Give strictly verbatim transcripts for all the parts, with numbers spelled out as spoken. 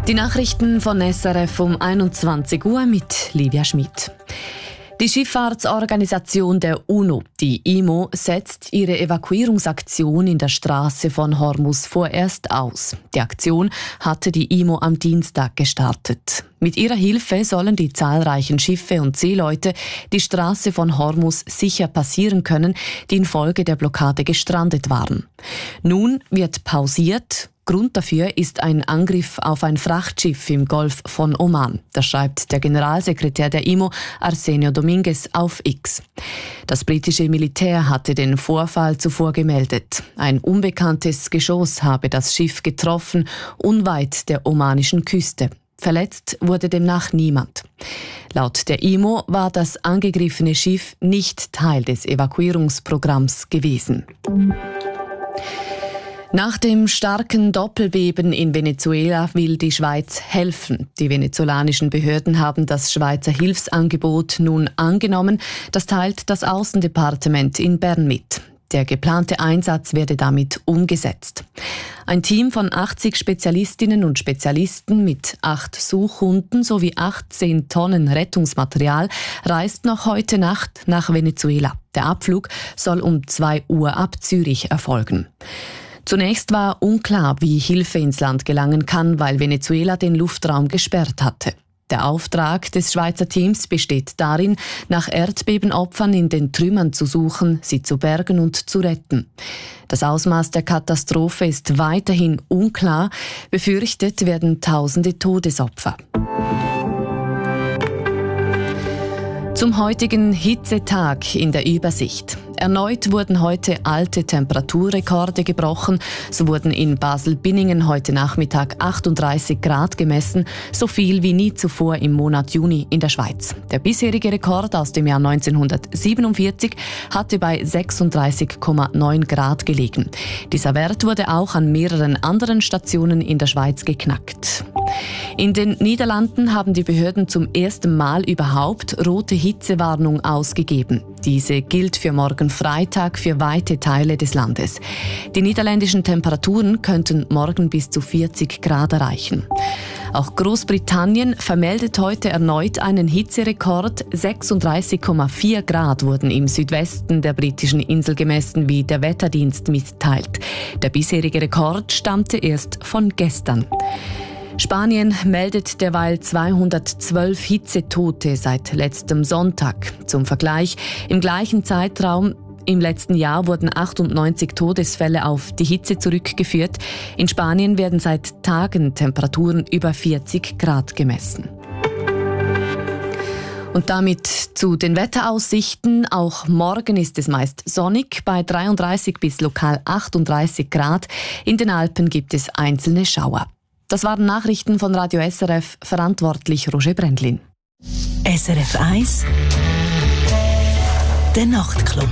Die Nachrichten von S R F um einundzwanzig Uhr mit Livia Schmidt. Die Schifffahrtsorganisation der UNO, die I M O, setzt ihre Evakuierungsaktion in der Straße von Hormuz vorerst aus. Die Aktion hatte die I M O am Dienstag gestartet. Mit ihrer Hilfe sollen die zahlreichen Schiffe und Seeleute die Straße von Hormuz sicher passieren können, die infolge der Blockade gestrandet waren. Nun wird pausiert. Grund dafür ist ein Angriff auf ein Frachtschiff im Golf von Oman. Das schreibt der Generalsekretär der I M O, Arsenio Dominguez, auf X. Das britische Militär hatte den Vorfall zuvor gemeldet. Ein unbekanntes Geschoss habe das Schiff getroffen, unweit der omanischen Küste. Verletzt wurde demnach niemand. Laut der I M O war das angegriffene Schiff nicht Teil des Evakuierungsprogramms gewesen. Nach dem starken Doppelbeben in Venezuela will die Schweiz helfen. Die venezolanischen Behörden haben das Schweizer Hilfsangebot nun angenommen. Das teilt das Aussendepartement in Bern mit. Der geplante Einsatz werde damit umgesetzt. Ein Team von achtzig Spezialistinnen und Spezialisten mit acht Suchhunden sowie achtzehn Tonnen Rettungsmaterial reist noch heute Nacht nach Venezuela. Der Abflug soll um zwei Uhr ab Zürich erfolgen. Zunächst war unklar, wie Hilfe ins Land gelangen kann, weil Venezuela den Luftraum gesperrt hatte. Der Auftrag des Schweizer Teams besteht darin, nach Erdbebenopfern in den Trümmern zu suchen, sie zu bergen und zu retten. Das Ausmaß der Katastrophe ist weiterhin unklar. Befürchtet werden tausende Todesopfer. Zum heutigen Hitzetag in der Übersicht. Erneut wurden heute alte Temperaturrekorde gebrochen. So wurden in Basel-Binningen heute Nachmittag achtunddreißig Grad gemessen, so viel wie nie zuvor im Monat Juni in der Schweiz. Der bisherige Rekord aus dem Jahr neunzehnhundertsiebenundvierzig hatte bei sechsunddreißig Komma neun Grad gelegen. Dieser Wert wurde auch an mehreren anderen Stationen in der Schweiz geknackt. In den Niederlanden haben die Behörden zum ersten Mal überhaupt rote Hitzewarnung ausgegeben. Diese gilt für morgen Freitag für weite Teile des Landes. Die niederländischen Temperaturen könnten morgen bis zu vierzig Grad erreichen. Auch Großbritannien vermeldet heute erneut einen Hitzerekord. sechsunddreißig Komma vier Grad wurden im Südwesten der britischen Insel gemessen, wie der Wetterdienst mitteilt. Der bisherige Rekord stammte erst von gestern. Spanien meldet derweil zweihundertzwölf Hitzetote seit letztem Sonntag. Zum Vergleich, im gleichen Zeitraum im letzten Jahr wurden achtundneunzig Todesfälle auf die Hitze zurückgeführt. In Spanien werden seit Tagen Temperaturen über vierzig Grad gemessen. Und damit zu den Wetteraussichten. Auch morgen ist es meist sonnig, bei dreiunddreißig bis lokal achtunddreißig Grad. In den Alpen gibt es einzelne Schauer. Das waren Nachrichten von Radio S R F, verantwortlich Roger Brendlin. S R F eins, der Nachtclub.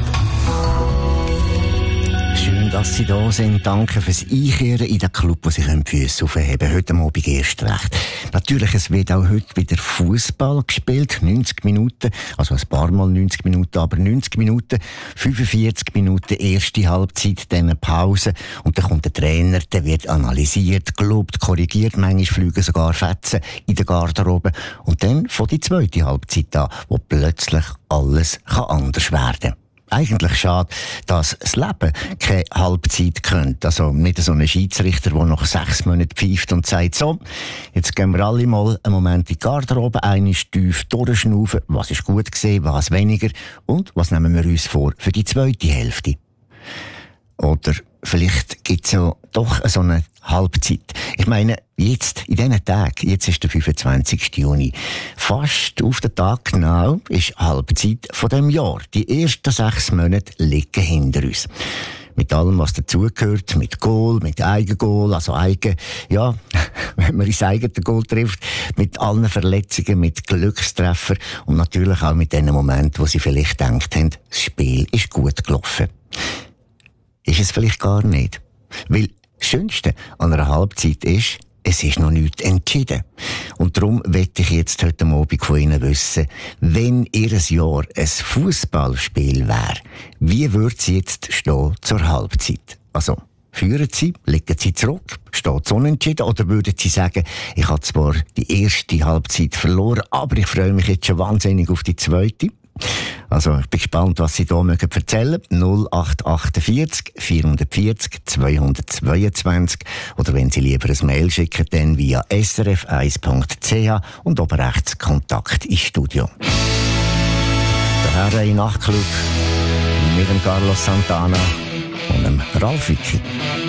Schön, dass Sie da sind. Danke fürs Einkehren in den Club, wo Sie die Füße aufheben können. Heute Abend erst recht. Natürlich, es wird auch heute wieder Fußball gespielt. neunzig Minuten, also ein paar Mal neunzig Minuten, aber neunzig Minuten, fünfundvierzig Minuten erste Halbzeit, dann eine Pause. Und dann kommt der Trainer, der wird analysiert, gelobt, korrigiert. Manchmal fliegen sogar Fetzen in der Garderobe. Und dann von die zweite Halbzeit an, wo plötzlich alles kann anders werden kann. Eigentlich schade, dass das Leben keine Halbzeit könnte. Also nicht so ein Schiedsrichter, der nach sechs Monaten pfeift und sagt, so, jetzt gehen wir alle mal einen Moment in die Garderobe, eine tief durchschnaufen, was ist gut gewesen, was weniger und was nehmen wir uns vor für die zweite Hälfte. Oder vielleicht gibt es ja doch so eine Halbzeit. Ich meine, jetzt, in diesen Tagen, jetzt ist der fünfundzwanzigsten Juni, fast auf den Tag genau ist Halbzeit von dem Jahr. Die ersten sechs Monate liegen hinter uns. Mit allem, was dazugehört, mit Goal, mit Eigengoal, also Eigen, ja, wenn man ins eigene Goal trifft, mit allen Verletzungen, mit Glückstreffer und natürlich auch mit den Momenten, wo sie vielleicht gedacht haben, das Spiel ist gut gelaufen. Ist es vielleicht gar nicht. Weil das Schönste an einer Halbzeit ist, es ist noch nichts entschieden. Und darum möchte ich jetzt heute Abend von Ihnen wissen, wenn Ihr Jahr ein Fußballspiel wäre, wie würde es jetzt stehen zur Halbzeit? Also, Führen Sie, legen Sie zurück, steht es unentschieden, oder würden Sie sagen, ich habe zwar die erste Halbzeit verloren, aber ich freue mich jetzt schon wahnsinnig auf die zweite? Also, ich bin gespannt, was Sie hier mögen erzählen. null acht achtundvierzig vierhundertvierzig zweihundertzweiundzwanzig oder wenn Sie lieber ein Mail schicken, dann via s r f eins punkt c h und oben rechts Kontakt ins Studio. Der Herr Nachtclub mit dem Carlos Santana und dem Ralf Vicky.